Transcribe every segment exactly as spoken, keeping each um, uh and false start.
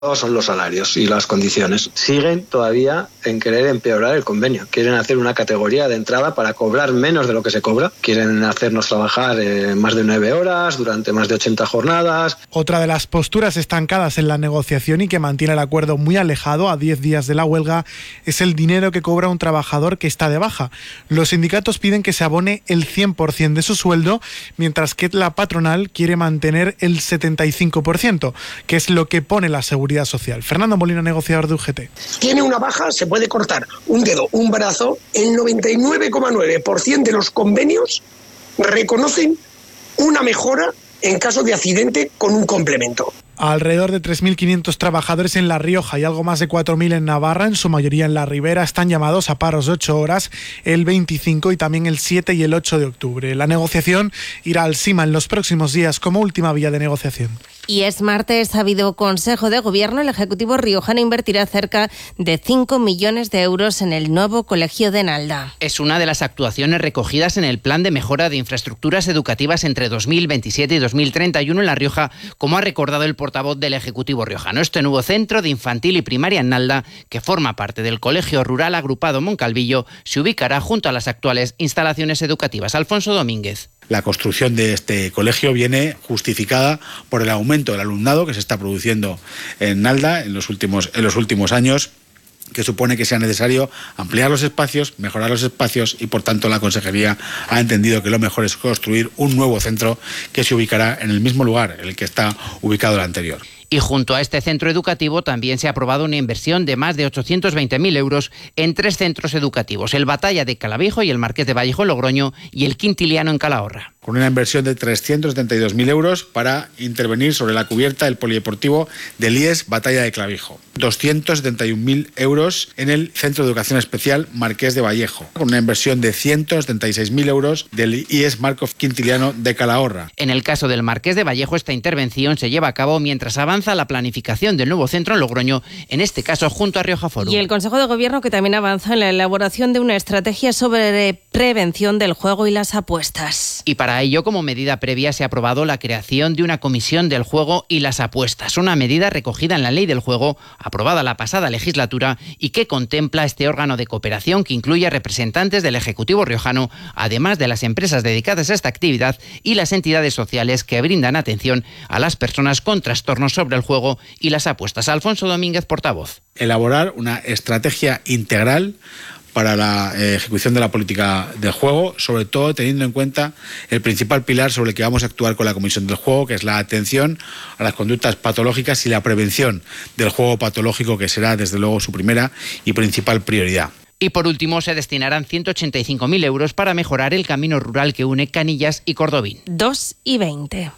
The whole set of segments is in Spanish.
son los salarios y las condiciones. Siguen todavía en querer empeorar el convenio. Quieren hacer una categoría de entrada para cobrar menos de lo que se cobra. Quieren hacernos trabajar eh, más de nueve horas durante más de ochenta jornadas. Otra de las posturas estancadas en la negociación y que mantiene el acuerdo muy alejado a diez días de la huelga es el dinero que cobra un trabajador que está de baja. Los sindicatos piden que se abone el cien por ciento de su sueldo, mientras que la patronal quiere mantener el setenta y cinco por ciento, que es lo que pone la seguridad social. Fernando Molina, negociador de U G T. Tiene una baja, se puede cortar un dedo, un brazo. El noventa y nueve coma nueve por ciento de los convenios reconocen una mejora en caso de accidente con un complemento. Alrededor de tres mil quinientos trabajadores en La Rioja y algo más de cuatro mil en Navarra, en su mayoría en la Ribera, están llamados a paros de ocho horas el veinticinco y también el siete y el ocho de octubre. La negociación irá al CIMA en los próximos días como última vía de negociación. Y es martes, ha habido Consejo de Gobierno. El Ejecutivo riojano invertirá cerca de cinco millones de euros en el nuevo colegio de Nalda. Es una de las actuaciones recogidas en el Plan de Mejora de Infraestructuras Educativas entre dos mil veintisiete y dos mil treinta y uno en La Rioja, como ha recordado el portavoz del Ejecutivo riojano. Este nuevo centro de infantil y primaria en Nalda, que forma parte del Colegio Rural Agrupado Moncalvillo, se ubicará junto a las actuales instalaciones educativas. Alfonso Domínguez. La construcción de este colegio viene justificada por el aumento del alumnado que se está produciendo en Nalda en los últimos, en los últimos años, que supone que sea necesario ampliar los espacios, mejorar los espacios y, por tanto, la Consejería ha entendido que lo mejor es construir un nuevo centro que se ubicará en el mismo lugar en el que está ubicado el anterior. Y junto a este centro educativo también se ha aprobado una inversión de más de ochocientos veinte mil euros en tres centros educativos, el Batalla de Calavijo y el Marqués de Vallejo en Logroño y el Quintiliano en Calahorra. Con una inversión de trescientos setenta y dos mil euros para intervenir sobre la cubierta del polideportivo del I E S Batalla de Clavijo. doscientos setenta y un mil euros en el Centro de Educación Especial Marqués de Vallejo, con una inversión de ciento setenta y seis mil euros del I E S Marcos Quintiliano de Calahorra. En el caso del Marqués de Vallejo, esta intervención se lleva a cabo mientras avanza la planificación del nuevo centro en Logroño, en este caso junto a Rioja Forum. Y el Consejo de Gobierno que también avanza en la elaboración de una estrategia sobre prevención del juego y las apuestas. Y para ello, como medida previa, se ha aprobado la creación de una comisión del juego y las apuestas, una medida recogida en la Ley del Juego, aprobada la pasada legislatura y que contempla este órgano de cooperación que incluye a representantes del Ejecutivo riojano, además de las empresas dedicadas a esta actividad y las entidades sociales que brindan atención a las personas con trastornos sobre el juego y las apuestas. Alfonso Domínguez, portavoz. Elaborar una estrategia integral para la eh, ejecución de la política del juego, sobre todo teniendo en cuenta el principal pilar sobre el que vamos a actuar con la Comisión del Juego, que es la atención a las conductas patológicas y la prevención del juego patológico, que será desde luego su primera y principal prioridad. Y por último, se destinarán ciento ochenta y cinco mil euros para mejorar el camino rural que une Canillas y Cordobín. dos y veinte.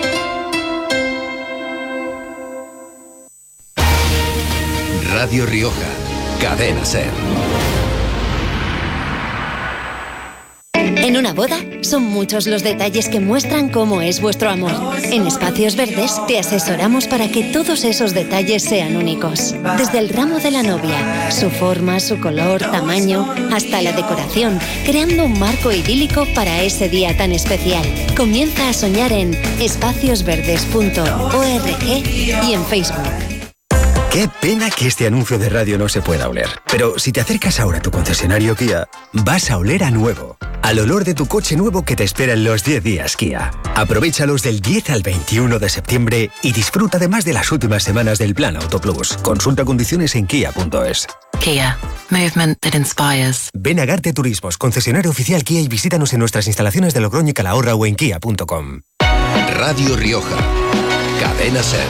Radio Rioja, Cadena SER. En una boda son muchos los detalles que muestran cómo es vuestro amor. En Espacios Verdes te asesoramos para que todos esos detalles sean únicos. Desde el ramo de la novia, su forma, su color, tamaño, hasta la decoración, creando un marco idílico para ese día tan especial. Comienza a soñar en espacios verdes punto org y en Facebook. Qué pena que este anuncio de radio no se pueda oler. Pero si te acercas ahora a tu concesionario Kia, vas a oler a nuevo. Al olor de tu coche nuevo que te espera en los diez días Kia. Aprovéchalos del diez al veintiuno de septiembre y disfruta además de las últimas semanas del Plan Auto Plus. Consulta condiciones en kia punto es. Kia. Movement that inspires. Ven a Garte Turismos, concesionario oficial Kia, y visítanos en nuestras instalaciones de Logroño y Calahorra o en kia punto com. Radio Rioja. Cadena SER.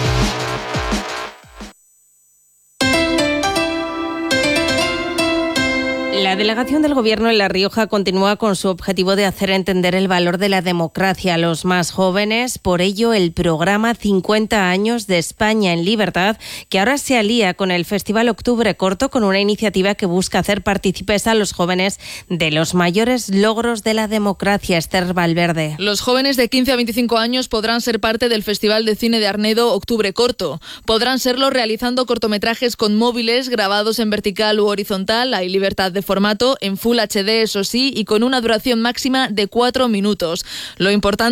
La delegación del Gobierno en La Rioja continúa con su objetivo de hacer entender el valor de la democracia a los más jóvenes. Por ello, el programa cincuenta años de España en Libertad, que ahora se alía con el Festival Octubre Corto, con una iniciativa que busca hacer partícipes a los jóvenes de los mayores logros de la democracia. Esther Valverde. Los jóvenes de quince a veinticinco años podrán ser parte del Festival de Cine de Arnedo Octubre Corto. Podrán serlo realizando cortometrajes con móviles grabados en vertical u horizontal. Hay libertad de formato en Full H D, eso sí, y con una duración máxima de cuatro minutos. Lo importante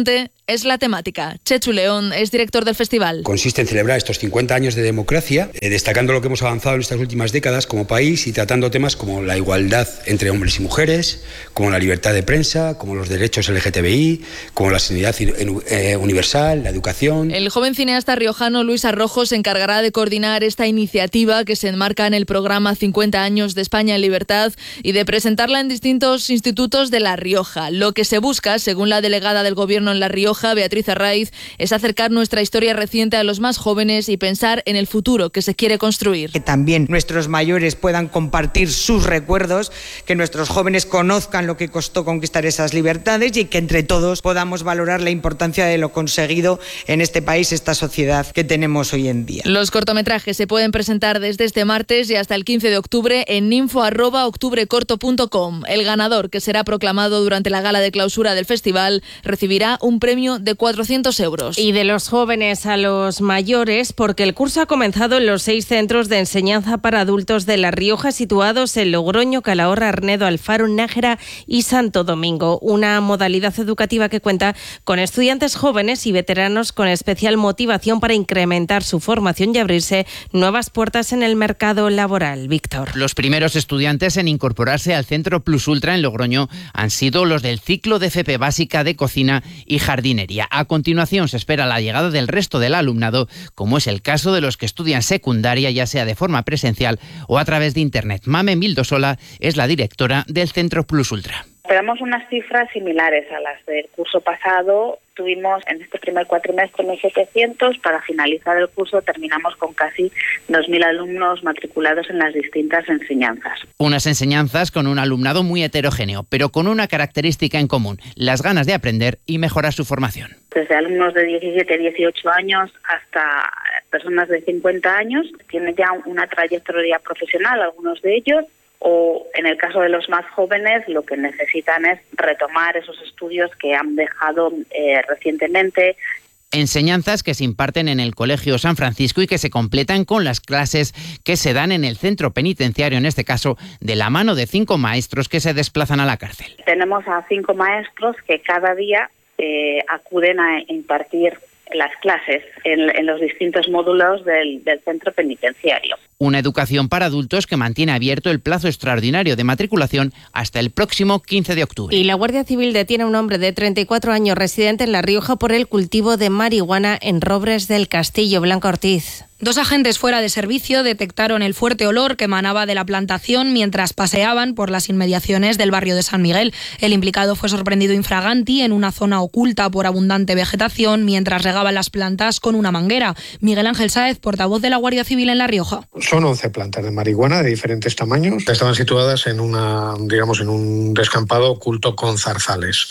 es la temática. Chechu León es director del festival. Consiste en celebrar estos cincuenta años de democracia, eh, destacando lo que hemos avanzado en estas últimas décadas como país y tratando temas como la igualdad entre hombres y mujeres, como la libertad de prensa, como los derechos L G T B I, como la sanidad eh, universal, la educación. El joven cineasta riojano Luis Arrojo se encargará de coordinar esta iniciativa que se enmarca en el programa cincuenta años de España en libertad y de presentarla en distintos institutos de La Rioja. Lo que se busca, según la delegada del Gobierno en La Rioja, Beatriz Arraiz, es acercar nuestra historia reciente a los más jóvenes y pensar en el futuro que se quiere construir. Que también nuestros mayores puedan compartir sus recuerdos, que nuestros jóvenes conozcan lo que costó conquistar esas libertades y que entre todos podamos valorar la importancia de lo conseguido en este país, esta sociedad que tenemos hoy en día. Los cortometrajes se pueden presentar desde este martes y hasta el quince de octubre en info arroba octubrecorto punto com. El ganador, que será proclamado durante la gala de clausura del festival, recibirá un premio de cuatrocientos euros. Y de los jóvenes a los mayores, porque el curso ha comenzado en los seis centros de enseñanza para adultos de La Rioja, situados en Logroño, Calahorra, Arnedo, Alfaro, Nájera y Santo Domingo. Una modalidad educativa que cuenta con estudiantes jóvenes y veteranos con especial motivación para incrementar su formación y abrirse nuevas puertas en el mercado laboral. Víctor. Los primeros estudiantes en incorporarse al Centro Plus Ultra en Logroño han sido los del ciclo de F P básica de cocina y jardinería. A continuación se espera la llegada del resto del alumnado, como es el caso de los que estudian secundaria, ya sea de forma presencial o a través de Internet. Mame Mildosola es la directora del Centro Plus Ultra. Esperamos unas cifras similares a las del curso pasado. Tuvimos en este primer cuatrimestre mil setecientos, para finalizar el curso terminamos con casi dos mil alumnos matriculados en las distintas enseñanzas. Unas enseñanzas con un alumnado muy heterogéneo, pero con una característica en común: las ganas de aprender y mejorar su formación. Desde alumnos de diecisiete, dieciocho años hasta personas de cincuenta años, tienen ya una trayectoria profesional, algunos de ellos, o en el caso de los más jóvenes lo que necesitan es retomar esos estudios que han dejado eh, recientemente. Enseñanzas que se imparten en el Colegio San Francisco y que se completan con las clases que se dan en el centro penitenciario, en este caso de la mano de cinco maestros que se desplazan a la cárcel. Tenemos a cinco maestros que cada día eh, acuden a impartir las clases en, en los distintos módulos del, del centro penitenciario. Una educación para adultos que mantiene abierto el plazo extraordinario de matriculación hasta el próximo quince de octubre. Y la Guardia Civil detiene a un hombre de treinta y cuatro años residente en La Rioja por el cultivo de marihuana en Robres del Castillo. Blanca Ortiz. Dos agentes fuera de servicio detectaron el fuerte olor que emanaba de la plantación mientras paseaban por las inmediaciones del barrio de San Miguel. El implicado fue sorprendido infraganti en una zona oculta por abundante vegetación mientras regaba las plantas con una manguera. Miguel Ángel Sáez, portavoz de la Guardia Civil en La Rioja. Son once plantas de marihuana de diferentes tamaños. Estaban situadas en una, digamos, en un descampado oculto con zarzales.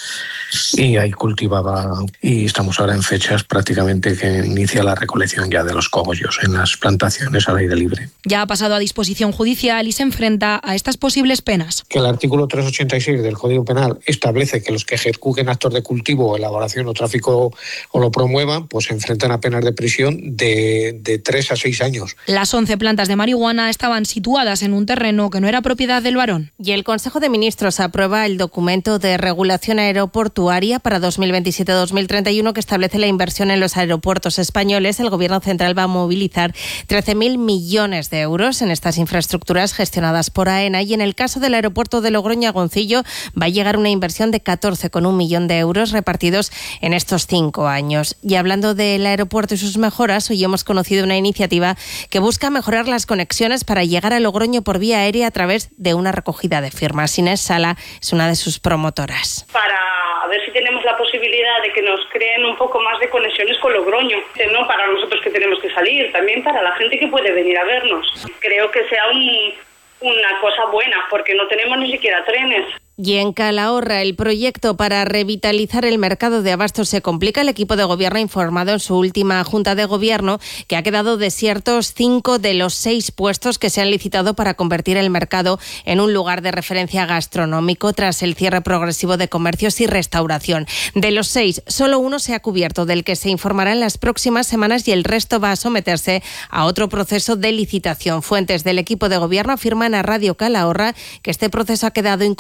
Y ahí cultivaba, y estamos ahora en fechas prácticamente que inicia la recolección ya de los cogollos en las plantaciones al aire libre. Ya ha pasado a disposición judicial y se enfrenta a estas posibles penas. Que el artículo trescientos ochenta y seis del Código Penal establece que los que ejecuten actos de cultivo, elaboración o tráfico o lo promuevan, pues se enfrentan a penas de prisión de, de tres a seis años. Las once plantas de marihuana estaban situadas en un terreno que no era propiedad del varón. Y el Consejo de Ministros aprueba el documento de regulación aeroportuaria para dos mil veintisiete a dos mil treinta y uno que establece la inversión en los aeropuertos españoles. El Gobierno central va a movilizar trece mil millones de euros en estas infraestructuras gestionadas por AENA, y en el caso del aeropuerto de Logroño-Agoncillo va a llegar una inversión de catorce coma uno millón de euros repartidos en estos cinco años. Y hablando del aeropuerto y sus mejoras, hoy hemos conocido una iniciativa que busca mejorar las conexiones para llegar a Logroño por vía aérea a través de una recogida de firmas. Inés Sala es una de sus promotoras. Para a ver si tenemos la posibilidad de que nos creen un poco más de conexiones con Logroño, no para nosotros que tenemos que salir, también para la gente que puede venir a vernos. Creo que sea un, una cosa buena, porque no tenemos ni siquiera trenes. Y en Calahorra, el proyecto para revitalizar el mercado de abastos se complica. El equipo de gobierno ha informado en su última junta de gobierno que ha quedado desiertos cinco de los seis puestos que se han licitado para convertir el mercado en un lugar de referencia gastronómico tras el cierre progresivo de comercios y restauración. De los seis, solo uno se ha cubierto, del que se informará en las próximas semanas, y el resto va a someterse a otro proceso de licitación. Fuentes del equipo de gobierno afirman a Radio Calahorra que este proceso ha quedado incompleto,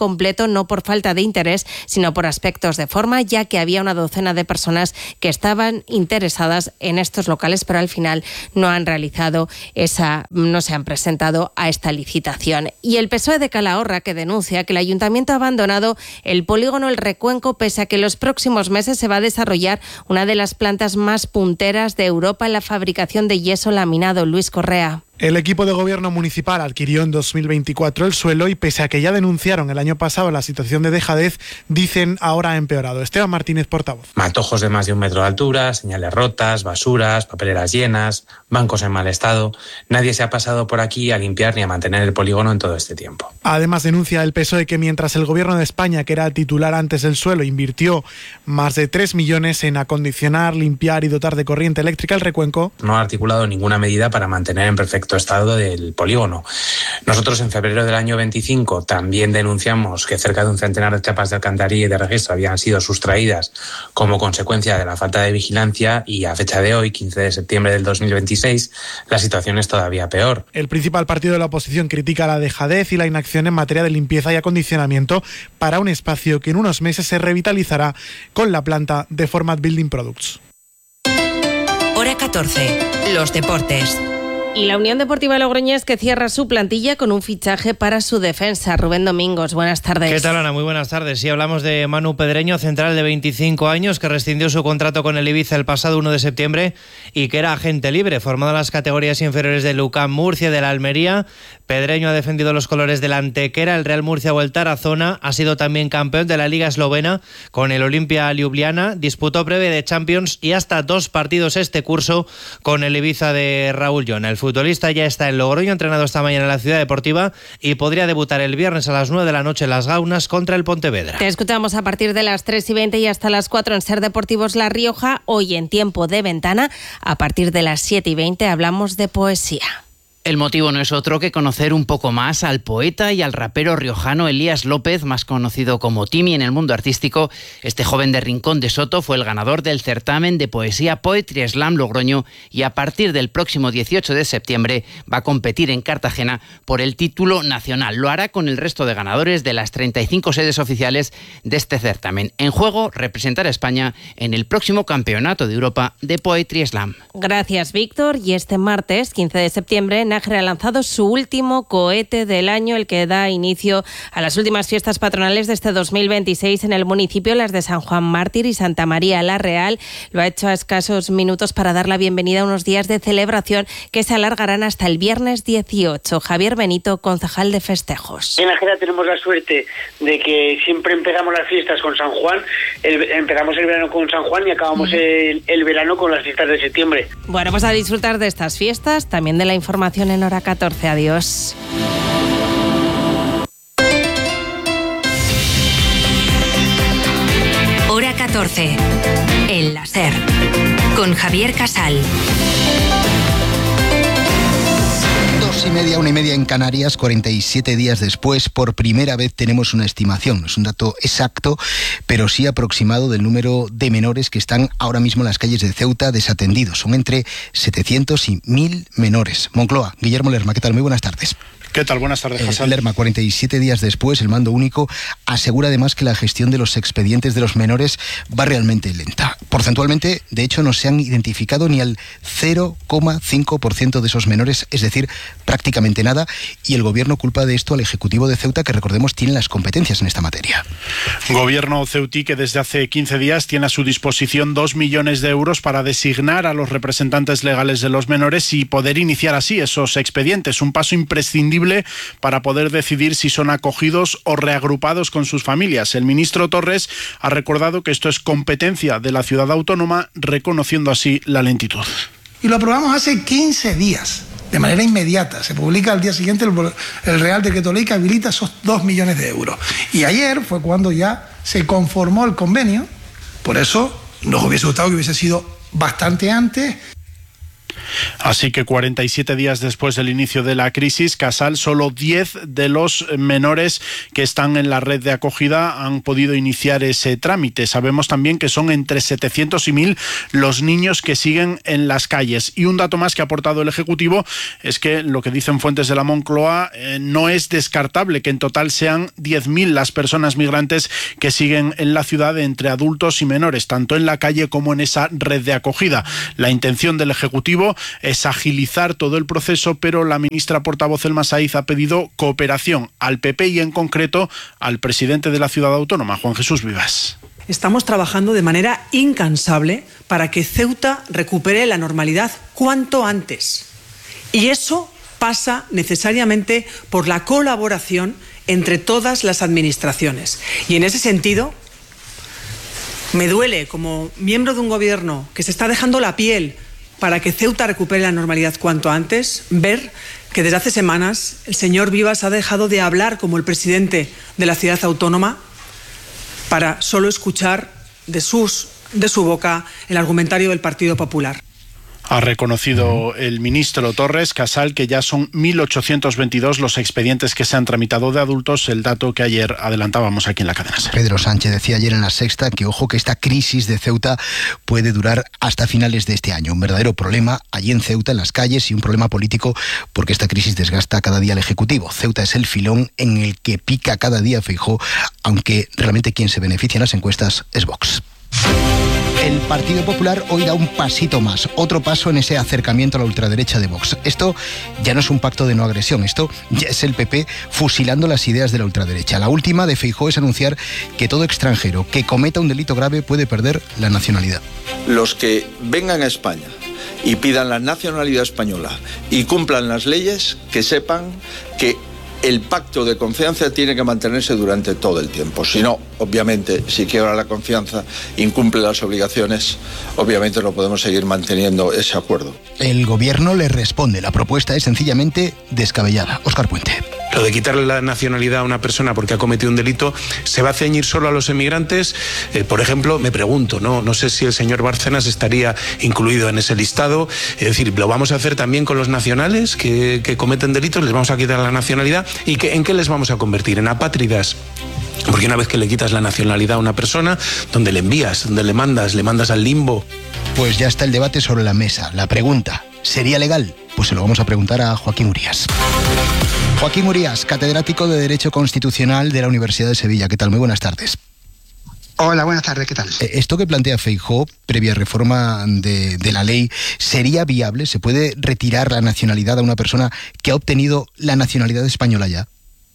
no por falta de interés, sino por aspectos de forma, ya que había una docena de personas que estaban interesadas en estos locales, pero al final no han realizado esa, no se han presentado a esta licitación. Y el P S O E de Calahorra, que denuncia que el ayuntamiento ha abandonado el polígono El Recuenco, pese a que en los próximos meses se va a desarrollar una de las plantas más punteras de Europa en la fabricación de yeso laminado. Luis Correa. El equipo de gobierno municipal adquirió en dos mil veinticuatro el suelo y pese a que ya denunciaron el año pasado la situación de dejadez, dicen ahora ha empeorado. Esteban Martínez, portavoz. Matojos de más de un metro de altura, señales rotas, basuras, papeleras llenas, bancos en mal estado. Nadie se ha pasado por aquí a limpiar ni a mantener el polígono en todo este tiempo. Además, denuncia el P S O E que mientras el gobierno de España, que era titular antes del suelo, invirtió más de tres millones en acondicionar, limpiar y dotar de corriente eléctrica el Recuenco, no ha articulado ninguna medida para mantener en perfecto estado del polígono. Nosotros en febrero del año veinticinco también denunciamos que cerca de un centenar de chapas de alcantarilla y de registro habían sido sustraídas como consecuencia de la falta de vigilancia y a fecha de hoy, quince de septiembre del dos mil veintiséis, la situación es todavía peor. El principal partido de la oposición critica la dejadez y la inacción en materia de limpieza y acondicionamiento para un espacio que en unos meses se revitalizará con la planta de Format Building Products. Hora catorce. Los deportes. Y la Unión Deportiva Logroñés, que cierra su plantilla con un fichaje para su defensa. Rubén Domingos, buenas tardes. ¿Qué tal, Ana? Muy buenas tardes. Sí, hablamos de Manu Pedreño, central de veinticinco años, que rescindió su contrato con el Ibiza el pasado uno de septiembre y que era agente libre, formado en las categorías inferiores del U C A M Murcia, de la Almería. Pedreño ha defendido los colores del Antequera, el Real Murcia o el Tarazona. Ha sido también campeón de la Liga Eslovena con el Olimpia Ljubljana. Disputó breve de Champions y hasta dos partidos este curso con el Ibiza de Raúl Llona. El futbolista ya está en Logroño, entrenado esta mañana en la Ciudad Deportiva y podría debutar el viernes a las nueve de la noche en Las Gaunas contra el Pontevedra. Te escuchamos a partir de las tres y veinte y hasta las cuatro en Ser Deportivos La Rioja. Hoy en Tiempo de Ventana, a partir de las siete y veinte, hablamos de poesía. El motivo no es otro que conocer un poco más al poeta y al rapero riojano Elías López, más conocido como Timi en el mundo artístico. Este joven de Rincón de Soto fue el ganador del certamen de poesía Poetry Slam Logroño y a partir del próximo dieciocho de septiembre va a competir en Cartagena por el título nacional. Lo hará con el resto de ganadores de las treinta y cinco sedes oficiales de este certamen. En juego, representar a España en el próximo Campeonato de Europa de Poetry Slam. Gracias, Víctor. Y este martes, quince de septiembre, Nájera ha lanzado su último cohete del año, el que da inicio a las últimas fiestas patronales de este dos mil veintiséis en el municipio, las de San Juan Mártir y Santa María la Real. Lo ha hecho a escasos minutos para dar la bienvenida a unos días de celebración que se alargarán hasta el viernes dieciocho. Javier Benito, concejal de festejos. En Nájera tenemos la suerte de que siempre empezamos las fiestas con San Juan, el, empezamos el verano con San Juan y acabamos el, el verano con las fiestas de septiembre. Bueno, pues a disfrutar de estas fiestas, también de la información en Hora catorce. Adiós. Hora catorce. El láser. Con Javier Casal. Dos y media, una y media en Canarias, cuarenta y siete días después, por primera vez tenemos una estimación. No es un dato exacto, pero sí aproximado del número de menores que están ahora mismo en las calles de Ceuta desatendidos. Son entre setecientos y mil menores. Moncloa, Guillermo Lerma, ¿qué tal? Muy buenas tardes. ¿Qué tal? Buenas tardes, José. Eh, Lerma, cuarenta y siete días después, el mando único asegura además que la gestión de los expedientes de los menores va realmente lenta. Porcentualmente, de hecho, no se han identificado ni al cero coma cinco por ciento de esos menores, es decir, prácticamente nada, y el gobierno culpa de esto al Ejecutivo de Ceuta, que recordemos tiene las competencias en esta materia. Gobierno ceutí que desde hace quince días tiene a su disposición dos millones de euros para designar a los representantes legales de los menores y poder iniciar así esos expedientes, un paso imprescindible para poder decidir si son acogidos o reagrupados con sus familias. El ministro Torres ha recordado que esto es competencia de la ciudad autónoma, reconociendo así la lentitud. Y lo aprobamos hace quince días, de manera inmediata. Se publica al día siguiente el, el Real Decreto Ley que habilita esos dos millones de euros. Y ayer fue cuando ya se conformó el convenio. Por eso nos hubiese gustado que hubiese sido bastante antes. Así que cuarenta y siete días después del inicio de la crisis, Casal, solo diez de los menores que están en la red de acogida han podido iniciar ese trámite. Sabemos también que son entre setecientos y mil los niños que siguen en las calles. Y un dato más que ha aportado el Ejecutivo es que lo que dicen fuentes de la Moncloa eh, no es descartable que en total sean diez mil las personas migrantes que siguen en la ciudad entre adultos y menores, tanto en la calle como en esa red de acogida. La intención del Ejecutivo es agilizar todo el proceso, pero la ministra portavoz Elma Saiz ha pedido cooperación al P P y en concreto al presidente de la ciudad autónoma, Juan Jesús Vivas. Estamos trabajando de manera incansable para que Ceuta recupere la normalidad cuanto antes. Y eso pasa necesariamente por la colaboración entre todas las administraciones. Y en ese sentido, me duele como miembro de un gobierno que se está dejando la piel para que Ceuta recupere la normalidad cuanto antes, ver que desde hace semanas el señor Vivas ha dejado de hablar como el presidente de la ciudad autónoma para solo escuchar de, sus, de su boca el argumentario del Partido Popular. Ha reconocido el ministro Torres, Casal, que ya son mil ochocientos veintidós los expedientes que se han tramitado de adultos, el dato que ayer adelantábamos aquí en la cadena SER. Pedro Sánchez decía ayer en La Sexta que, ojo, que esta crisis de Ceuta puede durar hasta finales de este año. Un verdadero problema allí en Ceuta, en las calles, y un problema político porque esta crisis desgasta cada día al Ejecutivo. Ceuta es el filón en el que pica cada día Feijóo, aunque realmente quien se beneficia en las encuestas es Vox. El Partido Popular hoy da un pasito más, otro paso en ese acercamiento a la ultraderecha de Vox. Esto ya no es un pacto de no agresión, esto ya es el P P fusilando las ideas de la ultraderecha. La última de Feijóo es anunciar que todo extranjero que cometa un delito grave puede perder la nacionalidad. Los que vengan a España y pidan la nacionalidad española y cumplan las leyes, que sepan que el pacto de confianza tiene que mantenerse durante todo el tiempo. Si no, obviamente, si quiebra la confianza, incumple las obligaciones, obviamente no podemos seguir manteniendo ese acuerdo. El gobierno le responde. La propuesta es sencillamente descabellada. Óscar Puente. Lo de quitarle la nacionalidad a una persona porque ha cometido un delito, ¿se va a ceñir solo a los emigrantes? Eh, por ejemplo, me pregunto, ¿no? no sé si el señor Bárcenas estaría incluido en ese listado. Es decir, ¿lo vamos a hacer también con los nacionales que, que cometen delitos? ¿Les vamos a quitar la nacionalidad? ¿Y que, en qué les vamos a convertir? ¿En apátridas? Porque una vez que le quitas la nacionalidad a una persona, ¿dónde le envías? ¿Dónde le mandas? ¿Le mandas al limbo? Pues ya está el debate sobre la mesa. La pregunta, ¿sería legal? Pues se lo vamos a preguntar a Joaquín Urías. Joaquín Urías, catedrático de Derecho Constitucional de la Universidad de Sevilla. ¿Qué tal? Muy buenas tardes. Hola, buenas tardes, ¿qué tal? Esto que plantea Feijóo, previa reforma de, de la ley, ¿sería viable? ¿Se puede retirar la nacionalidad a una persona que ha obtenido la nacionalidad española ya?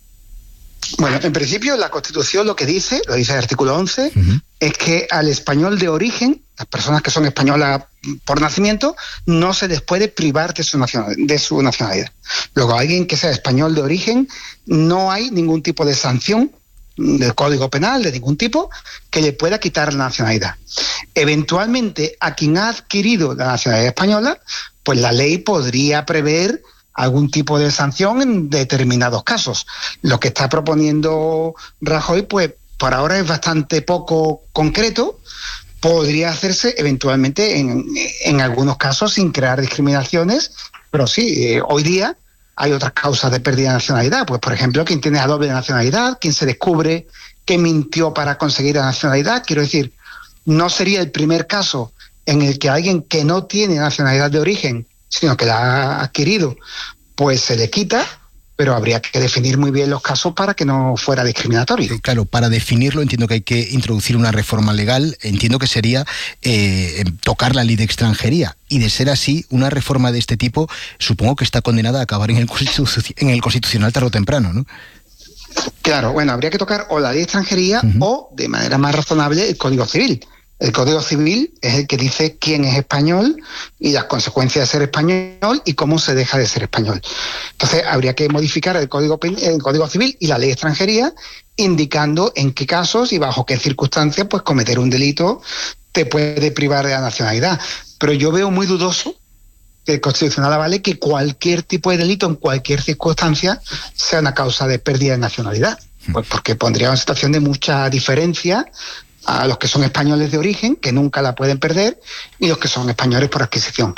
Bueno, en principio la Constitución lo que dice, lo dice el artículo once, uh-huh. es que al español de origen, las personas que son españolas por nacimiento, no se les puede privar de su, nacional, de su nacionalidad. Luego, a alguien que sea español de origen, no hay ningún tipo de sanción del Código Penal, de ningún tipo, que le pueda quitar la nacionalidad. Eventualmente, a quien ha adquirido la nacionalidad española, pues la ley podría prever algún tipo de sanción en determinados casos. Lo que está proponiendo Rajoy, pues por ahora es bastante poco concreto. Podría hacerse eventualmente en, en algunos casos sin crear discriminaciones, pero sí, eh, hoy día hay otras causas de pérdida de nacionalidad. Pues, por ejemplo, quien tiene a doble nacionalidad, quien se descubre que mintió para conseguir la nacionalidad. Quiero decir, no sería el primer caso en el que alguien que no tiene nacionalidad de origen, sino que la ha adquirido, pues se le quita, pero habría que definir muy bien los casos para que no fuera discriminatorio. Claro, para definirlo entiendo que hay que introducir una reforma legal, entiendo que sería eh, tocar la ley de extranjería, y de ser así, una reforma de este tipo supongo que está condenada a acabar en el, constitu- en el Constitucional tarde o temprano, ¿no? Claro, bueno, habría que tocar o la ley de extranjería uh-huh. o, de manera más razonable, el Código Civil. El Código Civil es el que dice quién es español y las consecuencias de ser español y cómo se deja de ser español. Entonces, habría que modificar el Código, el Código Civil y la Ley de Extranjería, indicando en qué casos y bajo qué circunstancias pues cometer un delito te puede privar de la nacionalidad. Pero yo veo muy dudoso que el Constitucional avale que cualquier tipo de delito en cualquier circunstancia sea una causa de pérdida de nacionalidad. Pues porque pondría una situación de mucha diferencia a los que son españoles de origen, que nunca la pueden perder, y los que son españoles por adquisición.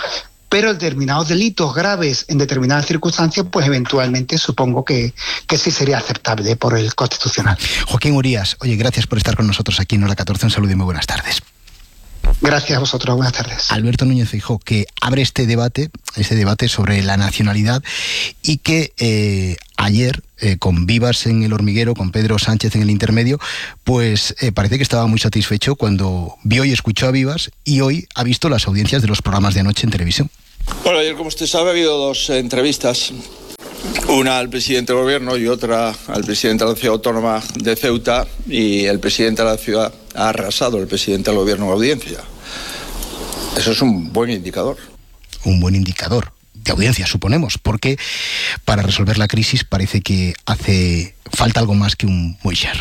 pero determinados delitos graves en determinadas circunstancias, pues eventualmente supongo que, que sí sería aceptable por el Constitucional. Joaquín Urías, oye, gracias por estar con nosotros aquí en Hora catorce. Un saludo y muy buenas tardes. Gracias a vosotros, buenas tardes. Alberto Núñez Feijóo, que abre este debate, este debate sobre la nacionalidad y que eh, ayer, eh, con Vivas en El Hormiguero, con Pedro Sánchez en El Intermedio, pues eh, parece que estaba muy satisfecho cuando vio y escuchó a Vivas y hoy ha visto las audiencias de los programas de anoche en televisión. Bueno, ayer, como usted sabe, ha habido dos eh, entrevistas. Una al presidente del gobierno y otra al presidente de la ciudad autónoma de Ceuta, y el presidente de la ciudad ha arrasado el presidente del gobierno en audiencia. Eso es un buen indicador. Un buen indicador de audiencia, suponemos, porque para resolver la crisis parece que hace falta algo más que un Moixer.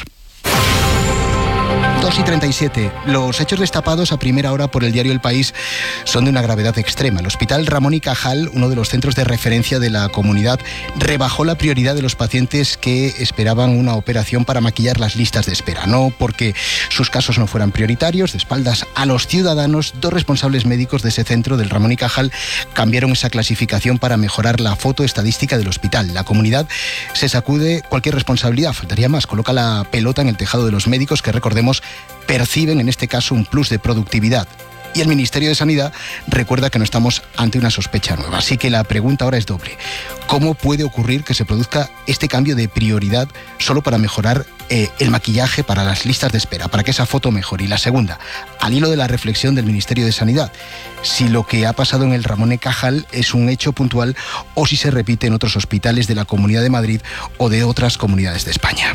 dos y treinta y siete. Los hechos destapados a primera hora por el diario El País son de una gravedad extrema. El Hospital Ramón y Cajal, uno de los centros de referencia de la comunidad, rebajó la prioridad de los pacientes que esperaban una operación para maquillar las listas de espera. No porque sus casos no fueran prioritarios, de espaldas a los ciudadanos, dos responsables médicos de ese centro del Ramón y Cajal cambiaron esa clasificación para mejorar la foto estadística del hospital. La comunidad se sacude cualquier responsabilidad, faltaría más, coloca la pelota en el tejado de los médicos que, recordemos, perciben en este caso un plus de productividad. Y el Ministerio de Sanidad recuerda que no estamos ante una sospecha nueva. Así que la pregunta ahora es doble. ¿Cómo puede ocurrir que se produzca este cambio de prioridad solo para mejorar eh, el maquillaje para las listas de espera, para que esa foto mejore? Y la segunda, al hilo de la reflexión del Ministerio de Sanidad, si lo que ha pasado en el Ramón y Cajal es un hecho puntual o si se repite en otros hospitales de la Comunidad de Madrid o de otras comunidades de España.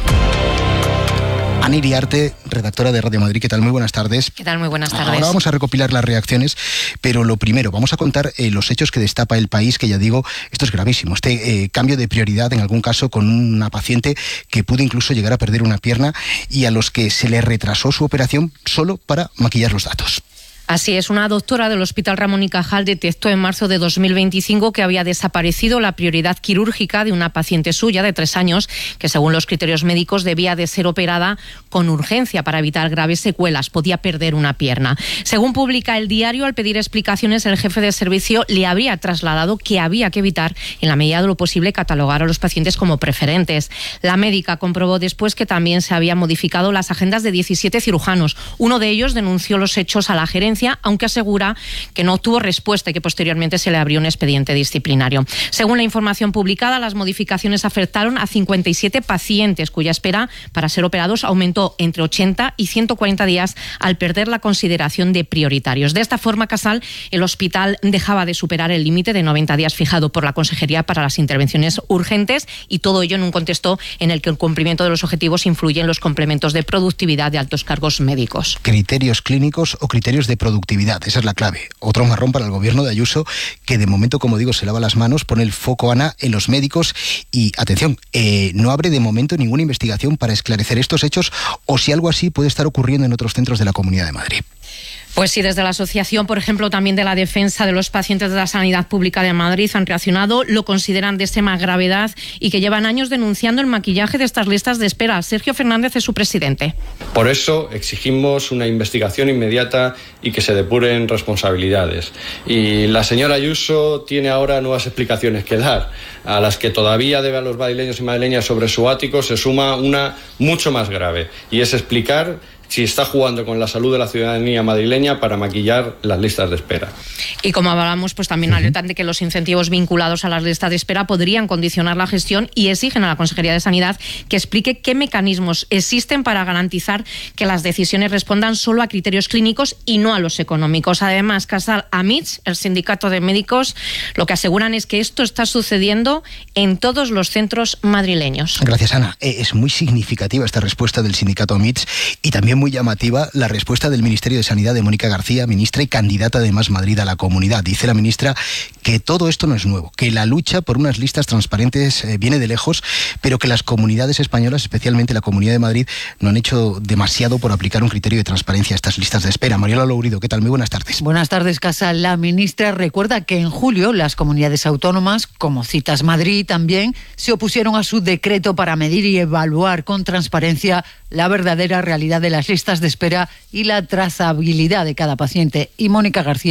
Ana Iriarte, redactora de Radio Madrid, ¿qué tal? Muy buenas tardes. ¿Qué tal? Muy buenas tardes. Ahora vamos a recopilar las reacciones, pero lo primero, vamos a contar eh, los hechos que destapa El País, que ya digo, esto es gravísimo, este eh, cambio de prioridad en algún caso con una paciente que pudo incluso llegar a perder una pierna y a los que se le retrasó su operación solo para maquillar los datos. Así es, una doctora del Hospital Ramón y Cajal detectó en marzo de dos mil veinticinco que había desaparecido la prioridad quirúrgica de una paciente suya de tres años que, según los criterios médicos, debía de ser operada con urgencia para evitar graves secuelas. Podía perder una pierna. Según publica El Diario, al pedir explicaciones, el jefe de servicio le habría trasladado que había que evitar, en la medida de lo posible, catalogar a los pacientes como preferentes. La médica comprobó después que también se habían modificado las agendas de diecisiete cirujanos. Uno de ellos denunció los hechos a la gerencia, aunque asegura que no obtuvo respuesta y que posteriormente se le abrió un expediente disciplinario. Según la información publicada, las modificaciones afectaron a cincuenta y siete pacientes cuya espera para ser operados aumentó entre ochenta y ciento cuarenta días al perder la consideración de prioritarios. De esta forma, Casal, el hospital dejaba de superar el límite de noventa días fijado por la Consejería para las intervenciones urgentes, y todo ello en un contexto en el que el cumplimiento de los objetivos influye en los complementos de productividad de altos cargos médicos. Criterios clínicos o criterios de productividad. Productividad, esa es la clave. Otro marrón para el gobierno de Ayuso, que de momento, como digo, se lava las manos, pone el foco, Ana, en los médicos y, atención, eh, no abre de momento ninguna investigación para esclarecer estos hechos o si algo así puede estar ocurriendo en otros centros de la Comunidad de Madrid. Pues sí, desde la asociación, por ejemplo, también de la defensa de los pacientes de la Sanidad Pública de Madrid han reaccionado, lo consideran de extrema gravedad y que llevan años denunciando el maquillaje de estas listas de espera. Sergio Fernández es su presidente. Por eso exigimos una investigación inmediata y que se depuren responsabilidades. Y la señora Ayuso tiene ahora nuevas explicaciones que dar, a las que todavía debe a los madrileños y madrileñas sobre su ático se suma una mucho más grave, y es explicar si está jugando con la salud de la ciudadanía madrileña para maquillar las listas de espera. Y como hablamos, pues también alertan de que los incentivos vinculados a las listas de espera podrían condicionar la gestión y exigen a la Consejería de Sanidad que explique qué mecanismos existen para garantizar que las decisiones respondan solo a criterios clínicos y no a los económicos. Además, Casal Amits, el sindicato de médicos, lo que aseguran es que esto está sucediendo en todos los centros madrileños. Gracias, Ana. Es muy significativa esta respuesta del sindicato Amits y también muy llamativa la respuesta del Ministerio de Sanidad de Mónica García, ministra y candidata de Más Madrid a la comunidad. Dice la ministra que todo esto no es nuevo, que la lucha por unas listas transparentes eh, viene de lejos, pero que las comunidades españolas, especialmente la Comunidad de Madrid, no han hecho demasiado por aplicar un criterio de transparencia a estas listas de espera. Mariola Lourido, ¿qué tal? Muy buenas tardes. Buenas tardes, Casal. La ministra recuerda que en julio las comunidades autónomas, como Citas Madrid también, se opusieron a su decreto para medir y evaluar con transparencia la verdadera realidad de las listas de espera y la trazabilidad de cada paciente. Y Mónica García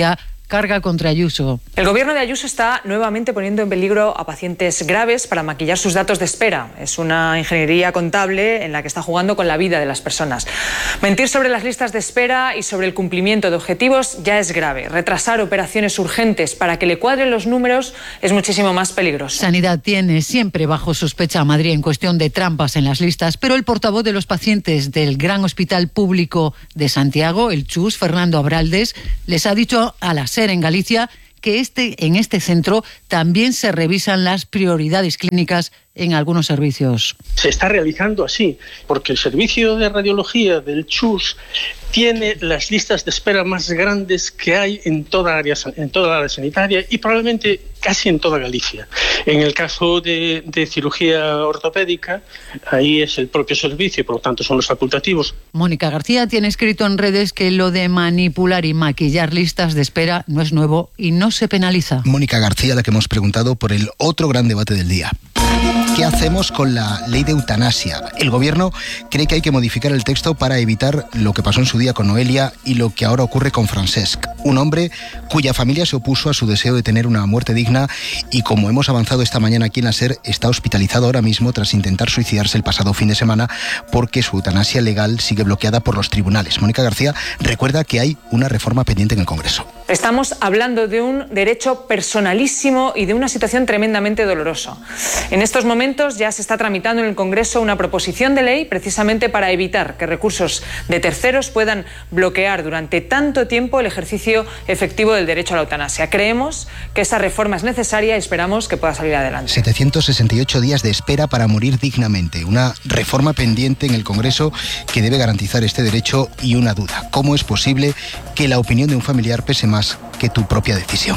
carga contra Ayuso. El gobierno de Ayuso está nuevamente poniendo en peligro a pacientes graves para maquillar sus datos de espera. Es una ingeniería contable en la que está jugando con la vida de las personas. Mentir sobre las listas de espera y sobre el cumplimiento de objetivos ya es grave. Retrasar operaciones urgentes para que le cuadren los números es muchísimo más peligroso. Sanidad tiene siempre bajo sospecha a Madrid en cuestión de trampas en las listas, pero el portavoz de los pacientes del Gran Hospital Público de Santiago, el Chus, Fernando Abraldes, les ha dicho a la SER en Galicia que este, en este centro también se revisan las prioridades clínicas en algunos servicios. Se está realizando así, porque el servicio de radiología del Chus tiene las listas de espera más grandes que hay en toda área, en toda la área sanitaria y probablemente casi en toda Galicia. En el caso de, de cirugía ortopédica, ahí es el propio servicio y por lo tanto son los facultativos. Mónica García tiene escrito en redes que lo de manipular y maquillar listas de espera no es nuevo y no se penaliza. Mónica García, la que hemos preguntado por el otro gran debate del día. ¿Qué hacemos con la ley de eutanasia? El gobierno cree que hay que modificar el texto para evitar lo que pasó en su día con Noelia y lo que ahora ocurre con Francesc, un hombre cuya familia se opuso a su deseo de tener una muerte digna y, como hemos avanzado esta mañana aquí en la SER, está hospitalizado ahora mismo tras intentar suicidarse el pasado fin de semana porque su eutanasia legal sigue bloqueada por los tribunales. Mónica García recuerda que hay una reforma pendiente en el Congreso. Estamos hablando de un derecho personalísimo y de una situación tremendamente dolorosa. En estos momentos ya se está tramitando en el Congreso una proposición de ley precisamente para evitar que recursos de terceros puedan bloquear durante tanto tiempo el ejercicio efectivo del derecho a la eutanasia. Creemos que esa reforma es necesaria y esperamos que pueda salir adelante. setecientos sesenta y ocho días de espera para morir dignamente. Una reforma pendiente en el Congreso que debe garantizar este derecho y una duda. ¿Cómo es posible que la opinión de un familiar pese más que tu propia decisión?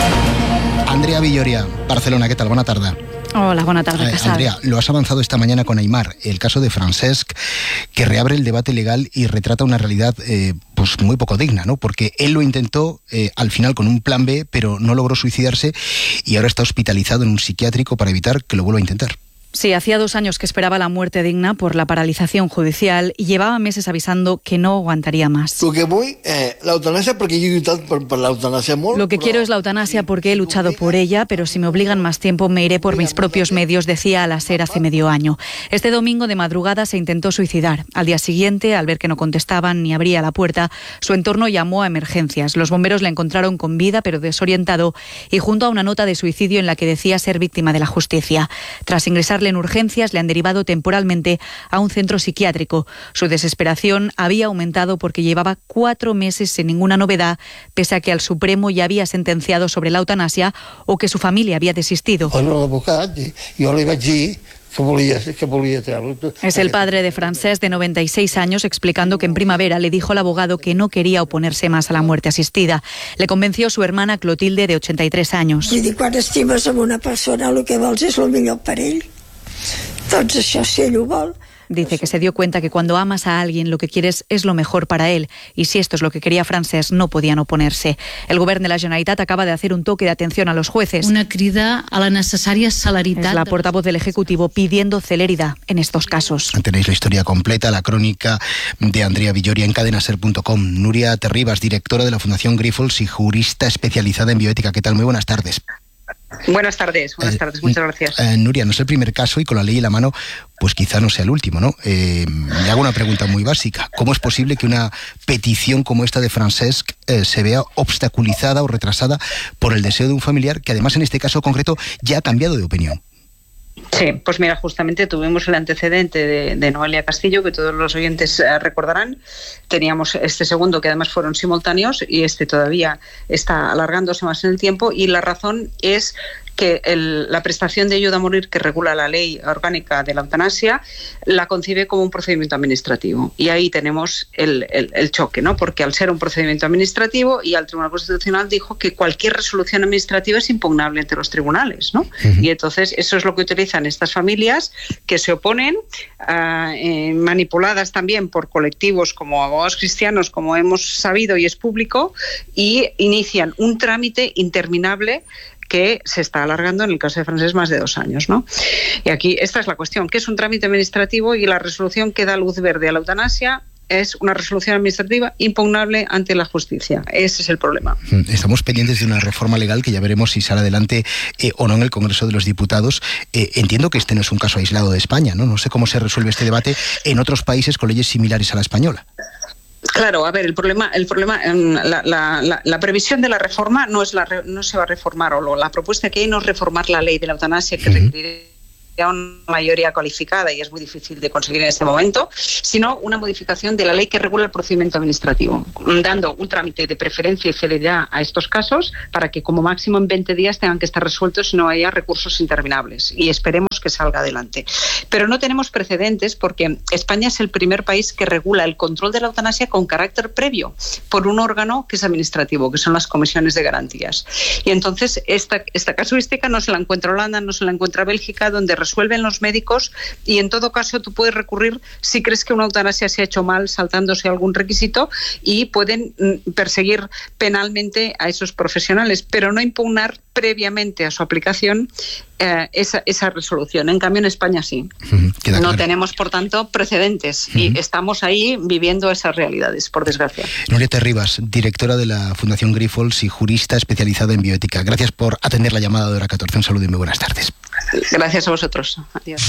Andrea Villoria, Barcelona, ¿qué tal? Buena tarde. Hola, buena tarde. Eh, Andrea, lo has avanzado esta mañana con Aymar, el caso de Francesc, que reabre el debate legal y retrata una realidad eh, pues muy poco digna, ¿no? Porque él lo intentó eh, al final con un plan B, pero no logró suicidarse y ahora está hospitalizado en un psiquiátrico para evitar que lo vuelva a intentar. Sí, hacía dos años que esperaba la muerte digna por la paralización judicial y llevaba meses avisando que no aguantaría más. Lo que voy, eh, la eutanasia porque yo he luchado por, por la eutanasia. Molt, Lo que quiero es la eutanasia porque he luchado por ella, pero si me obligan más tiempo me iré por mis propios medios, decía a la SER hace medio año. Este domingo de madrugada se intentó suicidar. Al día siguiente, al ver que no contestaban ni abría la puerta, su entorno llamó a emergencias. Los bomberos le encontraron con vida pero desorientado y junto a una nota de suicidio en la que decía ser víctima de la justicia. Tras ingresarle en urgencias, le han derivado temporalmente a un centro psiquiátrico. Su desesperación había aumentado porque llevaba cuatro meses sin ninguna novedad, pese a que el Supremo ya había sentenciado sobre la eutanasia o que su familia había desistido. Es el padre de Francesc, de noventa y seis años, explicando que en primavera le dijo al abogado que no quería oponerse más a la muerte asistida. Le convenció su hermana Clotilde, de ochenta y tres años. I dic, quan estimes amb una persona, el que vols és el millor per ell. Doncs això, si ell ho vol. Dice que se dio cuenta que cuando amas a alguien lo que quieres es lo mejor para él y si esto es lo que quería Francesc no podían oponerse. El govern de la Generalitat acaba de hacer un toque de atención a los jueces. Una crida a la necesaria celeritat. Es la portavoz del Ejecutivo pidiendo celeridad en estos casos. Tenéis la historia completa, la crónica de Andrea Villoria en cadenaser punto com. Nuria Terribas, directora de la Fundación Grifols y jurista especializada en bioética. ¿Qué tal? Muy buenas tardes. Buenas tardes, buenas eh, tardes, muchas gracias. Eh, Nuria, no es el primer caso y con la ley en la mano, pues quizá no sea el último, ¿no? Eh, me hago una pregunta muy básica. ¿Cómo es posible que una petición como esta de Francesc eh, se vea obstaculizada o retrasada por el deseo de un familiar que además en este caso concreto ya ha cambiado de opinión? Sí, pues mira, justamente tuvimos el antecedente de, de Noelia Castillo, que todos los oyentes eh, recordarán. Teníamos este segundo, que además fueron simultáneos, y este todavía está alargándose más en el tiempo, y la razón es que el, la prestación de ayuda a morir que regula la ley orgánica de la eutanasia la concibe como un procedimiento administrativo. Y ahí tenemos el, el, el choque, ¿no? Porque al ser un procedimiento administrativo, y al Tribunal Constitucional dijo que cualquier resolución administrativa es impugnable ante los tribunales, ¿no? Uh-huh. Y entonces eso es lo que utilizan estas familias que se oponen, uh, eh, manipuladas también por colectivos como abogados cristianos, como hemos sabido y es público, y inician un trámite interminable que se está alargando en el caso de Francesc más de dos años, ¿no? Y aquí esta es la cuestión, que es un trámite administrativo y la resolución que da luz verde a la eutanasia es una resolución administrativa impugnable ante la justicia. Ese es el problema. Estamos pendientes de una reforma legal que ya veremos si sale adelante eh, o no en el Congreso de los Diputados. Eh, entiendo que este no es un caso aislado de España, ¿no? No sé cómo se resuelve este debate en otros países con leyes similares a la española. Claro, a ver, el problema, el problema, la, la, la, la previsión de la reforma no es la, no se va a reformar, o la propuesta que hay no es reformar la ley de la eutanasia, que uh-huh. requeriría una mayoría cualificada y es muy difícil de conseguir en este momento, sino una modificación de la ley que regula el procedimiento administrativo, dando un trámite de preferencia y celeridad a estos casos para que como máximo en veinte días tengan que estar resueltos y no haya recursos interminables, y esperemos que salga adelante. Pero no tenemos precedentes porque España es el primer país que regula el control de la eutanasia con carácter previo por un órgano que es administrativo, que son las comisiones de garantías. Y entonces esta, esta casuística no se la encuentra Holanda, no se la encuentra Bélgica, donde resuelven los médicos, y en todo caso tú puedes recurrir si crees que una eutanasia se ha hecho mal, saltándose algún requisito, y pueden perseguir penalmente a esos profesionales, pero no impugnar previamente a su aplicación eh, esa, esa resolución. En cambio, en España sí. Uh-huh, no claro. tenemos, por tanto, precedentes uh-huh. y estamos ahí viviendo esas realidades, por desgracia. Nuria Terribas, directora de la Fundación Grifols y jurista especializada en bioética. Gracias por atender la llamada de Hora catorce. Un saludo y muy buenas tardes. Gracias a vosotros. Adiós.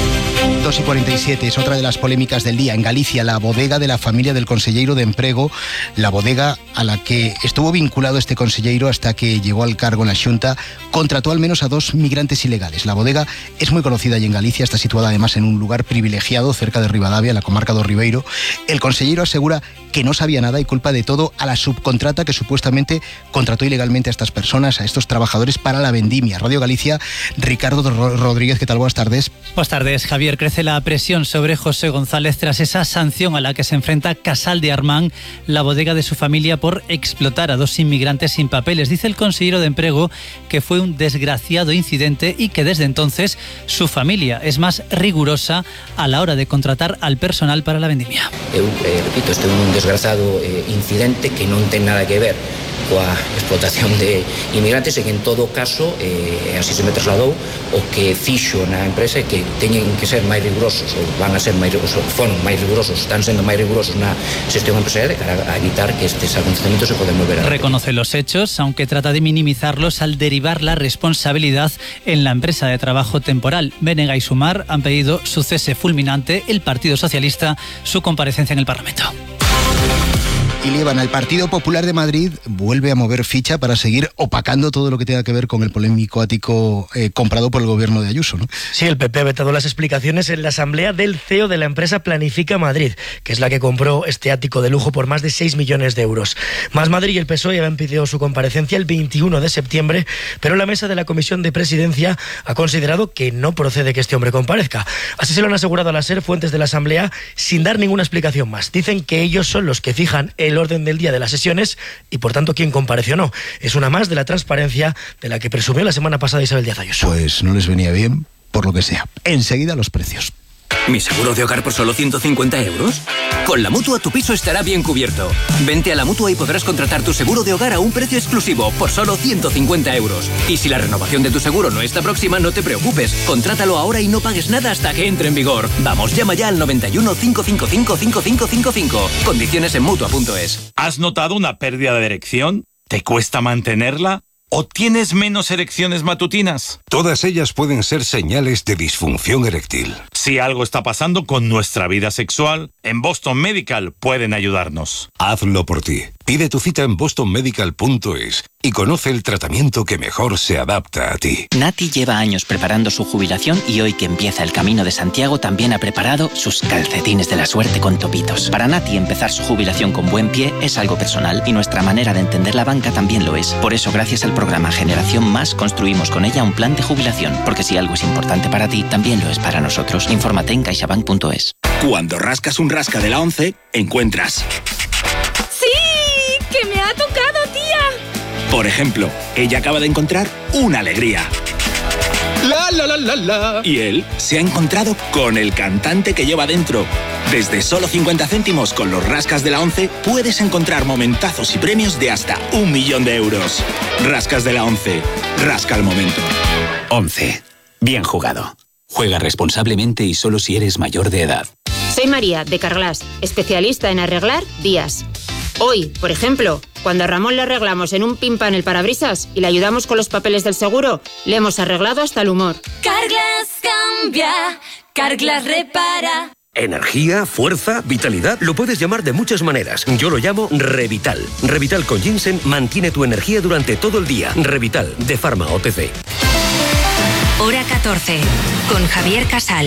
dos y cuarenta y siete es otra de las polémicas del día. En Galicia, la bodega de la familia del conselleiro de Emprego, la bodega a la que estuvo vinculado este conselleiro hasta que llegó al cargo en la Xunta, contrató al menos a dos migrantes ilegales. La bodega es muy conocida allí en Galicia, está situada además en un lugar privilegiado cerca de Ribadavia, la comarca do Ribeiro. El conselleiro asegura que no sabía nada y culpa de todo a la subcontrata que supuestamente contrató ilegalmente a estas personas, a estos trabajadores para la vendimia. Radio Galicia, Ricardo Rodríguez, ¿qué tal? Buenas tardes. Buenas tardes, Javier. Crece la presión sobre José González tras esa sanción a la que se enfrenta Casal de Armán, la bodega de su familia, por explotar a dos inmigrantes sin papeles. Dice el consejero de Emprego que fue un desgraciado incidente y que desde entonces su familia es más rigurosa a la hora de contratar al personal para la vendimia. Eu, eh, repito, este é un desgraciado eh, incidente que non ten nada que ver coa explotación de inmigrantes e que en todo caso, eh, así se me trasladou, o que fixo na empresa é que teñen que ser máis rigurosos, ou van a ser máis rigurosos, foron máis rigurosos, están sendo máis rigurosos na xestión empresarial para a evitar que estes acontecimientos se poden volver a repetir. Reconoce los hechos, aunque trata de minimizarlos al derivar la responsabilidad en la empresa de trabajo temporal. Bénega y Sumar han pedido su cese fulminante, el Partido Socialista su comparecencia en el Parlamento. Y Lieban, el Partido Popular de Madrid vuelve a mover ficha para seguir opacando todo lo que tenga que ver con el polémico ático eh, comprado por el gobierno de Ayuso, ¿no? Sí, el P P ha vetado las explicaciones en la asamblea del C E O de la empresa Planifica Madrid, que es la que compró este ático de lujo por más de seis millones de euros. Más Madrid y el P S O E habían pedido su comparecencia el veintiuno de septiembre, pero la mesa de la Comisión de Presidencia ha considerado que no procede que este hombre comparezca. Así se lo han asegurado a la SER fuentes de la asamblea sin dar ninguna explicación más. Dicen que ellos son los que fijan el el orden del día de las sesiones y por tanto quién comparece o no. Es una más de la transparencia de la que presumió la semana pasada Isabel Díaz Ayuso. Pues no les venía bien, por lo que sea. Enseguida los precios. ¿Mi seguro de hogar por solo ciento cincuenta euros? Con la Mutua tu piso estará bien cubierto. Vente a la Mutua y podrás contratar tu seguro de hogar a un precio exclusivo por solo ciento cincuenta euros. Y si la renovación de tu seguro no está próxima, no te preocupes. Contrátalo ahora y no pagues nada hasta que entre en vigor. Vamos, llama ya al noventa y uno, cinco cinco cinco, cinco cinco cinco cinco. Condiciones en Mutua punto es. ¿Has notado una pérdida de erección? ¿Te cuesta mantenerla? ¿O tienes menos erecciones matutinas? Todas ellas pueden ser señales de disfunción eréctil. Si algo está pasando con nuestra vida sexual, en Boston Medical pueden ayudarnos. Hazlo por ti. Pide tu cita en boston medical punto es y conoce el tratamiento que mejor se adapta a ti. Nati lleva años preparando su jubilación y hoy que empieza el Camino de Santiago también ha preparado sus calcetines de la suerte con topitos. Para Nati empezar su jubilación con buen pie es algo personal y nuestra manera de entender la banca también lo es. Por eso gracias al programa Generación Más construimos con ella un plan de jubilación, porque si algo es importante para ti, también lo es para nosotros. Infórmate en caixabank punto es. Cuando rascas un rasca de la once, encuentras... ¡Sí! ¡Que me ha tocado, tía! Por ejemplo, ella acaba de encontrar una alegría. La, la, la, la, la. Y él se ha encontrado con el cantante que lleva dentro. Desde solo cincuenta céntimos con los rascas de la once puedes encontrar momentazos y premios de hasta un millón de euros. Rascas de la once. Rasca el momento. once. Bien jugado. Juega responsablemente y solo si eres mayor de edad. Soy María, de Carglass, especialista en arreglar vías. Hoy, por ejemplo, cuando a Ramón le arreglamos en un pimpan el parabrisas y le ayudamos con los papeles del seguro, le hemos arreglado hasta el humor. Carglass cambia, Carglass repara. Energía, fuerza, vitalidad, lo puedes llamar de muchas maneras. Yo lo llamo Revital. Revital con ginseng mantiene tu energía durante todo el día. Revital, de Pharma O T C. Hora catorce, con Javier Casal.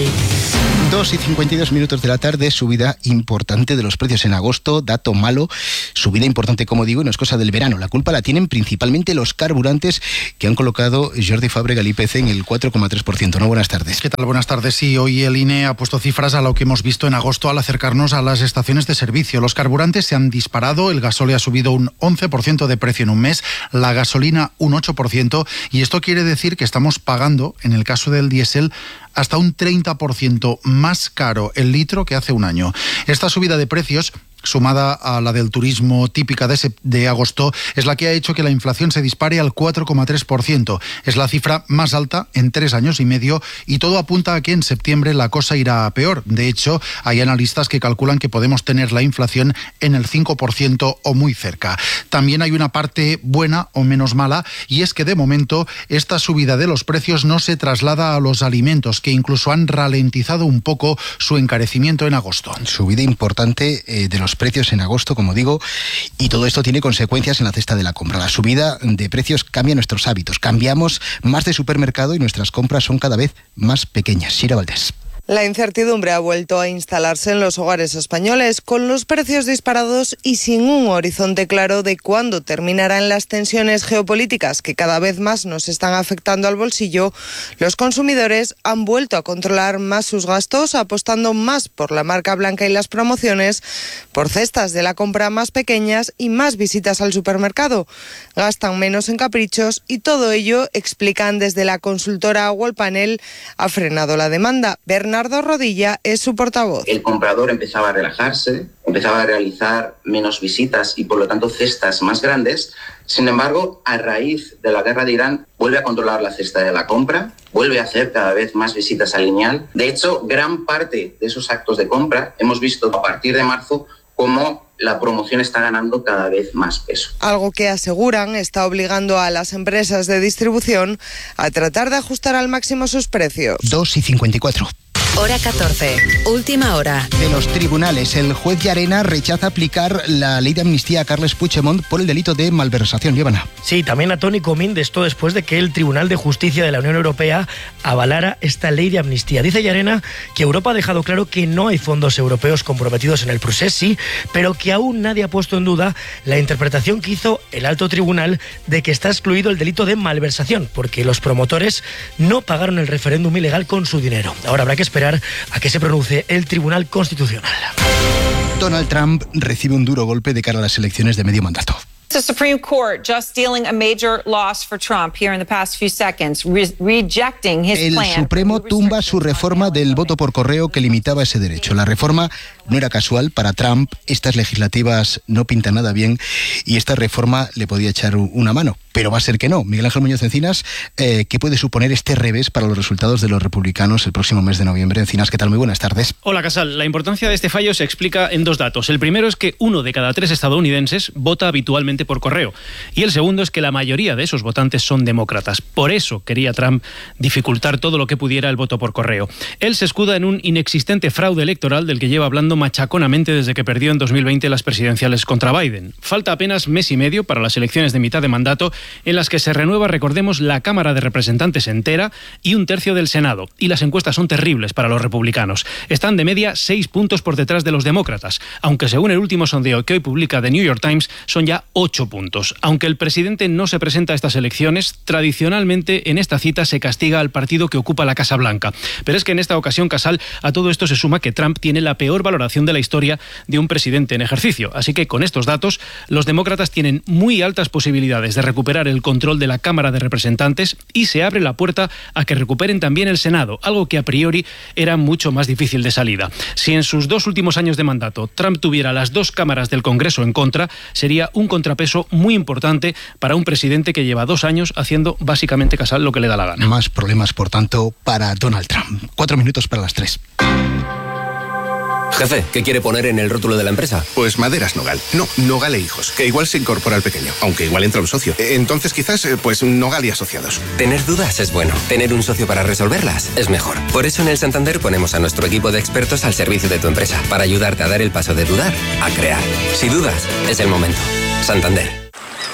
dos y cincuenta y dos minutos de la tarde, subida importante de los precios en agosto, dato malo, subida importante, como digo, y no es cosa del verano. La culpa la tienen principalmente los carburantes que han colocado Jordi Fábrega el I P C en el cuatro coma tres por ciento. ¿No? Buenas tardes. ¿Qué tal? Buenas tardes. Sí, hoy el I N E ha puesto cifras a lo que hemos visto en agosto al acercarnos a las estaciones de servicio. Los carburantes se han disparado, el gasóleo ha subido un once por ciento de precio en un mes, la gasolina un ocho por ciento, y esto quiere decir que estamos pagando, en el caso del diésel, hasta un treinta por ciento más caro el litro que hace un año. Esta subida de precios, sumada a la del turismo típica de, ese, de agosto, es la que ha hecho que la inflación se dispare al cuatro coma tres por ciento. Es la cifra más alta en tres años y medio y todo apunta a que en septiembre la cosa irá a peor. De hecho, hay analistas que calculan que podemos tener la inflación en el cinco por ciento o muy cerca. También hay una parte buena o menos mala, y es que de momento esta subida de los precios no se traslada a los alimentos, que incluso han ralentizado un poco su encarecimiento en agosto. Subida importante eh, de los precios en agosto, como digo, y todo esto tiene consecuencias en la cesta de la compra. La subida de precios cambia nuestros hábitos, cambiamos más de supermercado y nuestras compras son cada vez más pequeñas. Sira Valdés. La incertidumbre ha vuelto a instalarse en los hogares españoles, con los precios disparados y sin un horizonte claro de cuándo terminarán las tensiones geopolíticas que cada vez más nos están afectando al bolsillo. Los consumidores han vuelto a controlar más sus gastos, apostando más por la marca blanca y las promociones, por cestas de la compra más pequeñas y más visitas al supermercado. Gastan menos en caprichos y todo ello, explican desde la consultora Wallpanel, ha frenado la demanda. Bernardo Bernardo Rodilla es su portavoz. El comprador empezaba a relajarse, empezaba a realizar menos visitas y por lo tanto cestas más grandes. Sin embargo, a raíz de la guerra de Irán, vuelve a controlar la cesta de la compra, vuelve a hacer cada vez más visitas al lineal. De hecho, gran parte de esos actos de compra hemos visto a partir de marzo cómo la promoción está ganando cada vez más peso. Algo que aseguran está obligando a las empresas de distribución a tratar de ajustar al máximo sus precios. dos y cincuenta y cuatro. Hora catorce, última hora. De los tribunales, el juez Llarena rechaza aplicar la ley de amnistía a Carles Puigdemont por el delito de malversación. Llévana. Sí, también a Toni Comín, de esto después de que el Tribunal de Justicia de la Unión Europea avalara esta ley de amnistía. Dice Llarena que Europa ha dejado claro que no hay fondos europeos comprometidos en el procés, sí, pero que aún nadie ha puesto en duda la interpretación que hizo el alto tribunal de que está excluido el delito de malversación, porque los promotores no pagaron el referéndum ilegal con su dinero. Ahora habrá que esperar a que se pronuncie el Tribunal Constitucional. Donald Trump recibe un duro golpe de cara a las elecciones de medio mandato. The Supreme Court just dealing a major loss for Trump here in the past few seconds, re- rejecting his plan. El Supremo tumba su reforma del voto por correo que limitaba ese derecho. La reforma no era casual para Trump, estas legislativas no pintan nada bien y esta reforma le podía echar una mano. Pero va a ser que no. Miguel Ángel Muñoz Encinas, eh, ¿qué puede suponer este revés para los resultados de los republicanos el próximo mes de noviembre? Encinas, ¿qué tal? Muy buenas tardes. Hola, Casal. La importancia de este fallo se explica en dos datos. El primero es que uno de cada tres estadounidenses vota habitualmente por correo. Y el segundo es que la mayoría de esos votantes son demócratas. Por eso quería Trump dificultar todo lo que pudiera el voto por correo. Él se escuda en un inexistente fraude electoral del que lleva hablando machaconamente desde que perdió en dos mil veinte las presidenciales contra Biden. Falta apenas mes y medio para las elecciones de mitad de mandato, en las que se renueva, recordemos, la Cámara de Representantes entera y un tercio del Senado. Y las encuestas son terribles para los republicanos. Están de media seis puntos por detrás de los demócratas, aunque según el último sondeo que hoy publica The New York Times, son ya ocho puntos. Aunque el presidente no se presenta a estas elecciones, tradicionalmente en esta cita se castiga al partido que ocupa la Casa Blanca. Pero es que en esta ocasión, Casal, a todo esto se suma que Trump tiene la peor valoración de la historia de un presidente en ejercicio. Así que con estos datos, los demócratas tienen muy altas posibilidades de recuperar el control de la Cámara de Representantes y se abre la puerta a que recuperen también el Senado, algo que a priori era mucho más difícil de salida. Si en sus dos últimos años de mandato Trump tuviera las dos cámaras del Congreso en contra, sería un contrapeso muy importante para un presidente que lleva dos años haciendo básicamente, Casal, lo que le da la gana. Más problemas, por tanto, para Donald Trump. Cuatro minutos para las tres. Jefe, ¿qué quiere poner en el rótulo de la empresa? Pues Maderas Nogal. No, Nogal e Hijos, que igual se incorpora al pequeño, aunque igual entra un socio. Entonces quizás, pues Nogal y Asociados. Tener dudas es bueno. Tener un socio para resolverlas es mejor. Por eso en el Santander ponemos a nuestro equipo de expertos al servicio de tu empresa, para ayudarte a dar el paso de dudar a crear. Si dudas, es el momento. Santander.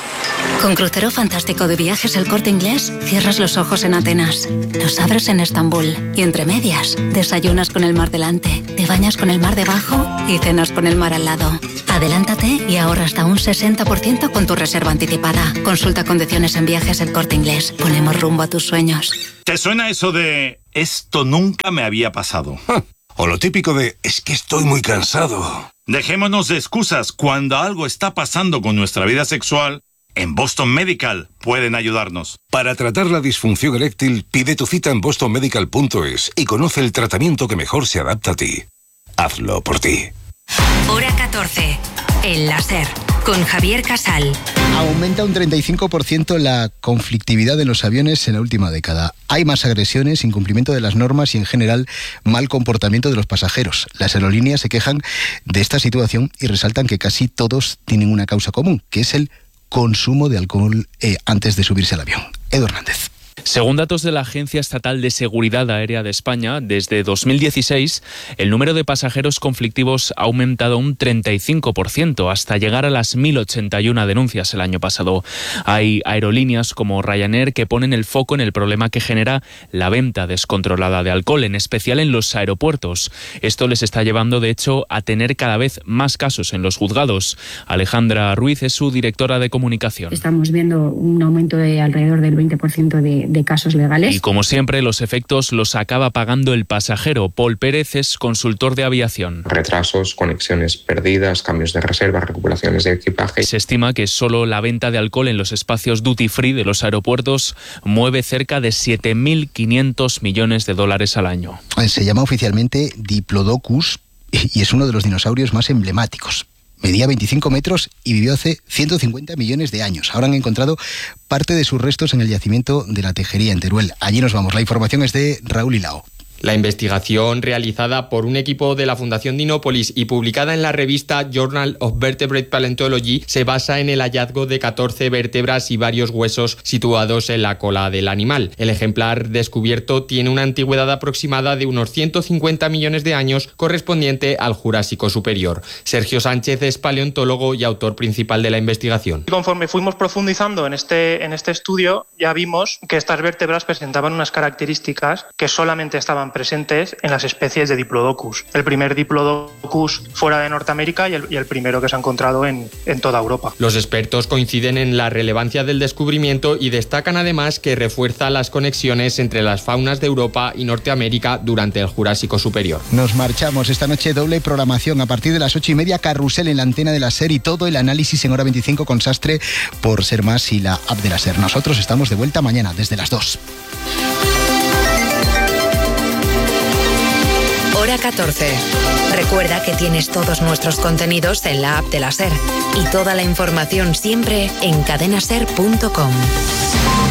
Con Crucero Fantástico de Viajes El Corte Inglés, cierras los ojos en Atenas, los abres en Estambul y entre medias, desayunas con el mar delante, te bañas con el mar debajo y cenas con el mar al lado. Adelántate y ahorra hasta un sesenta por ciento con tu reserva anticipada. Consulta condiciones en Viajes El Corte Inglés. Ponemos rumbo a tus sueños. ¿Te suena eso de esto nunca me había pasado? O lo típico de es que estoy muy cansado. Dejémonos de excusas. Cuando algo está pasando con nuestra vida sexual, en Boston Medical pueden ayudarnos. Para tratar la disfunción eréctil, pide tu cita en boston medical punto es y conoce el tratamiento que mejor se adapta a ti. Hazlo por ti. Hora catorce. El láser. Con Javier Casal. Aumenta un treinta y cinco por ciento la conflictividad de los aviones en la última década. Hay más agresiones, incumplimiento de las normas y, en general, mal comportamiento de los pasajeros. Las aerolíneas se quejan de esta situación y resaltan que casi todos tienen una causa común, que es el consumo de alcohol eh, antes de subirse al avión. Edu Hernández. Según datos de la Agencia Estatal de Seguridad Aérea de España, desde dos mil dieciséis, el número de pasajeros conflictivos ha aumentado un treinta y cinco por ciento, hasta llegar a las mil ochenta y una denuncias el año pasado. Hay aerolíneas como Ryanair que ponen el foco en el problema que genera la venta descontrolada de alcohol, en especial en los aeropuertos. Esto les está llevando, de hecho, a tener cada vez más casos en los juzgados. Alejandra Ruiz es su directora de comunicación. Estamos viendo un aumento de alrededor del veinte por ciento de de casos legales. Y como siempre, los efectos los acaba pagando el pasajero. Paul Pérez es consultor de aviación. Retrasos, conexiones perdidas, cambios de reserva, recuperaciones de equipaje. Se estima que solo la venta de alcohol en los espacios duty free de los aeropuertos mueve cerca de siete mil quinientos millones de dólares al año. Se llama oficialmente Diplodocus y es uno de los dinosaurios más emblemáticos. Medía veinticinco metros y vivió hace ciento cincuenta millones de años. Ahora han encontrado parte de sus restos en el yacimiento de la Tejería en Teruel. Allí nos vamos. La información es de Raúl Hilao. La investigación, realizada por un equipo de la Fundación Dinópolis y publicada en la revista Journal of Vertebrate Paleontology, se basa en el hallazgo de catorce vértebras y varios huesos situados en la cola del animal. El ejemplar descubierto tiene una antigüedad aproximada de unos ciento cincuenta millones de años, correspondiente al Jurásico Superior. Sergio Sánchez es paleontólogo y autor principal de la investigación. Conforme fuimos profundizando en este, en este estudio, ya vimos que estas vértebras presentaban unas características que solamente estaban presentes en las especies de Diplodocus. El primer Diplodocus fuera de Norteamérica y el, y el primero que se ha encontrado en, en toda Europa. Los expertos coinciden en la relevancia del descubrimiento y destacan además que refuerza las conexiones entre las faunas de Europa y Norteamérica durante el Jurásico Superior. Nos marchamos. Esta noche doble programación. A partir de las ocho y media, Carrusel en la antena de la SER y todo el análisis en Hora veinticinco con Sastre por Ser Más y la app de la SER. Nosotros estamos de vuelta mañana desde las dos. Hora catorce. Recuerda que tienes todos nuestros contenidos en la app de la SER y toda la información siempre en cadena ser punto com.